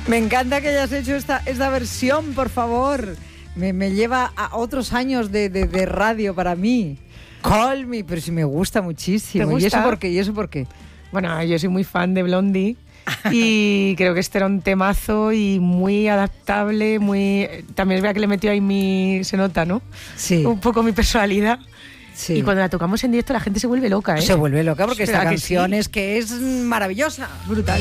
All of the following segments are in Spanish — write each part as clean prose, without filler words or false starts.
Me encanta que hayas hecho esta versión, por favor. Me lleva a otros años de radio para mí. Call Me, pero sí me gusta muchísimo. ¿Te gusta? ¿Y eso por qué? Bueno, yo soy muy fan de Blondie y creo que este era un temazo y muy adaptable, también es verdad que le metió ahí se nota, ¿no? Sí. Un poco mi personalidad. Sí. Y cuando la tocamos en directo la gente se vuelve loca, ¿eh? Se vuelve loca porque esta ¿Verdad que canción sí? es que es maravillosa, brutal.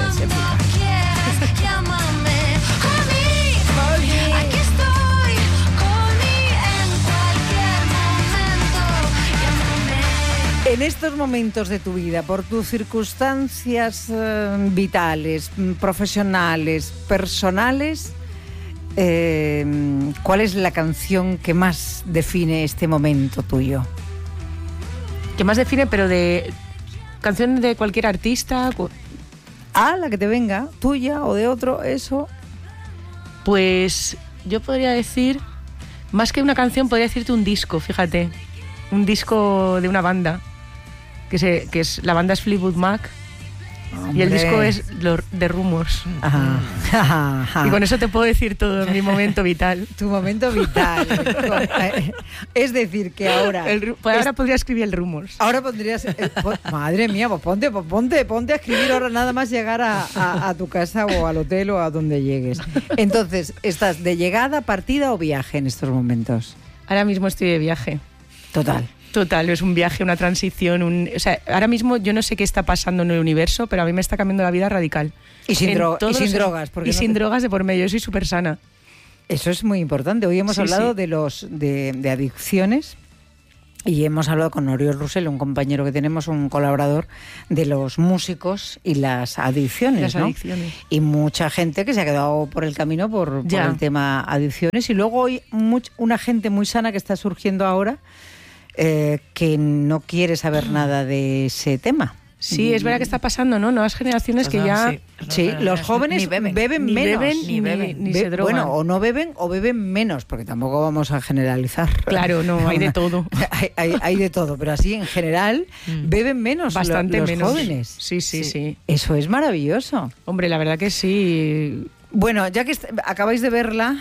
Aquí estoy, call me en cualquier momento. En estos momentos de tu vida, por tus circunstancias vitales, profesionales, personales, ¿cuál es la canción que más define este momento tuyo? Que más define, pero de canción de cualquier artista. La que te venga, tuya o de otro, eso. Pues yo podría decir, más que una canción, podría decirte un disco, fíjate. Un disco de una banda, la banda es Fleetwood Mac. Hombre. Y el disco es The Rumours. Ajá. Y con eso te puedo decir todo mi momento vital. Tu momento vital. Es decir, que ahora... Ahora podría escribir el Rumours. Ahora pondrías... madre mía, pues ponte a escribir ahora nada más llegar a tu casa o al hotel o a donde llegues. Entonces, ¿estás de llegada, partida o viaje en estos momentos? Ahora mismo estoy de viaje. Total, es un viaje, una transición. Ahora mismo yo no sé qué está pasando en el universo, pero a mí me está cambiando la vida radical. Y sin drogas. Y sin drogas de por medio, yo soy súper sana. Eso es muy importante. Hoy hemos hablado de adicciones y hemos hablado con Oriol Russell, un compañero que tenemos, un colaborador, de los músicos y las adicciones. Y mucha gente que se ha quedado por el camino por el tema adicciones. Y luego hoy una gente muy sana que está surgiendo ahora, que no quiere saber nada de ese tema. Sí, es verdad que está pasando, ¿no? Nuevas generaciones que ya... Sí, los jóvenes beben menos. Ni se drogan. Bueno, o no beben o beben menos, porque tampoco vamos a generalizar. Claro, no, hay de todo. hay de todo, pero así en general beben menos. Bastante los menos. Jóvenes. Sí. Eso es maravilloso. Hombre, la verdad que sí. Bueno, ya que acabáis de verla,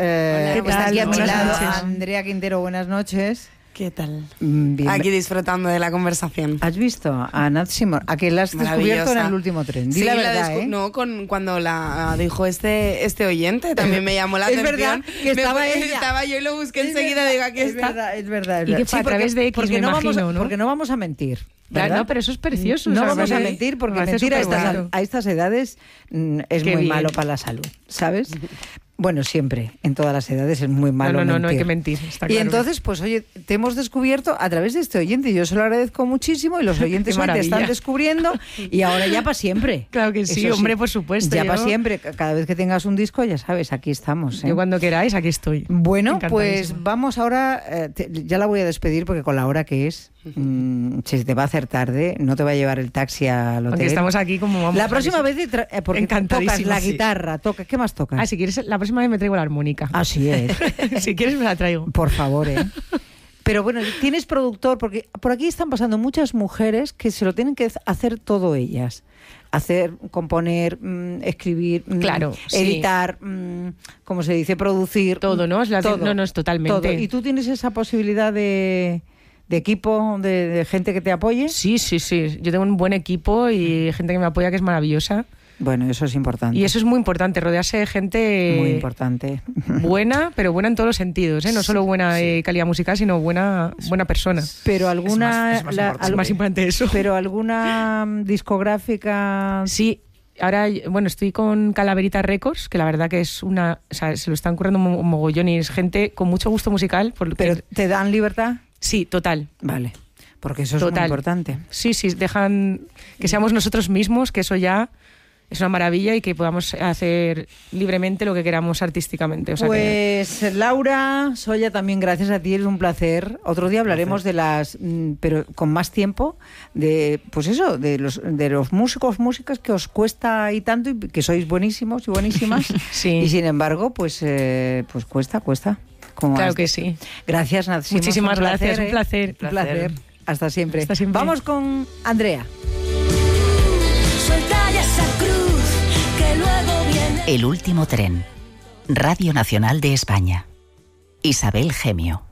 está aquí a mi lado Andrea Quintero, buenas noches. ¿Qué tal? Bien. Aquí disfrutando de la conversación. ¿Has visto a Nat Simone? ¿A que la has descubierto en el último tren? Di la verdad, ¿eh? No, cuando la dijo este oyente, también me llamó la atención. Es verdad que estaba ella. Estaba yo y lo busqué enseguida, digo, aquí está. Es verdad. Y que fue a través de X, me imagino, ¿no? Porque no vamos a mentir. Claro, no, pero eso es precioso. No vamos a mentir porque mentir a estas edades es muy malo para la salud, ¿sabes? Bueno, siempre, en todas las edades es muy malo mentir. No hay que mentir, está claro. Y entonces, pues oye, te hemos descubierto a través de este oyente, y yo se lo agradezco muchísimo, y los oyentes hoy te están descubriendo, y ahora ya para siempre. Claro que sí, hombre, por supuesto. Ya para siempre, cada vez que tengas un disco, ya sabes, aquí estamos. Yo cuando queráis, aquí estoy. Bueno, pues vamos ahora, ya la voy a despedir porque con la hora que es, si te va a hacer tarde, no te va a llevar el taxi al hotel. Aunque estamos aquí como vamos. La próxima vez, porque tocas la sí. guitarra, ¿qué más tocas? Si quieres, la próxima vez me traigo la armónica. Así es. Si quieres me la traigo. Por favor, Pero bueno, tienes productor, porque por aquí están pasando muchas mujeres que se lo tienen que hacer todo ellas. Componer, escribir, claro, editar, como se dice, producir. Todo, ¿no? Todo, no, es totalmente. Todo. ¿Y tú tienes esa posibilidad de equipo, de gente que te apoye? Sí. Yo tengo un buen equipo y gente que me apoya que es maravillosa. Bueno, eso es importante. Y eso es muy importante, rodearse de gente... Muy importante. Buena, pero buena en todos los sentidos, ¿eh? No solo buena calidad musical, sino buena persona. Pero alguna... Es más importante eso. Pero alguna discográfica... Sí. Ahora, bueno, estoy con Calaverita Records, que la verdad que es se lo están currando un mogollón y es gente con mucho gusto musical. ¿Pero te dan libertad? Sí, total. Vale, porque eso es muy importante. Sí, dejan que seamos nosotros mismos, que eso ya es una maravilla y que podamos hacer libremente lo que queramos artísticamente. Laura Solla, también gracias a ti, es un placer. Otro día hablaremos pero con más tiempo, de los músicas que os cuesta y tanto, y que sois buenísimos y buenísimas. Sí. Y sin embargo, pues cuesta. Claro que sí. Gracias, Nat Simone. Muchísimas gracias, un placer. Un placer. Hasta siempre. Hasta siempre. Vamos con Andrea. Suelta ya esa cruz que luego viene. El último tren. Radio Nacional de España. Isabel Gemio.